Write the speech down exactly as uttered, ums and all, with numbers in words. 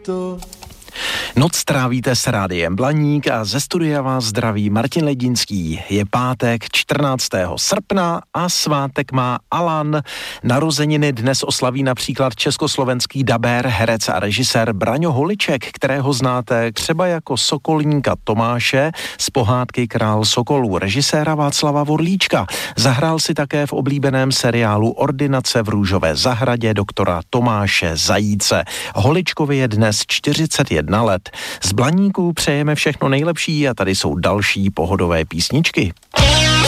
to. Noc trávíte s Rádiem Blaník a ze studia vás zdraví Martin Ledinský. Je pátek čtrnáctého srpna a svátek má Alan. Narozeniny dnes oslaví například československý dabér, herec a režisér Braňo Holiček, kterého znáte třeba jako sokolníka Tomáše z pohádky Král sokolů, režiséra Václava Vorlíčka. Zahrál si také v oblíbeném seriálu Ordinace v růžové zahradě doktora Tomáše Zajíce. Holičkovi je dnes čtyřicet jedna let. Z Blaníků přejeme všechno nejlepší a tady jsou další pohodové písničky.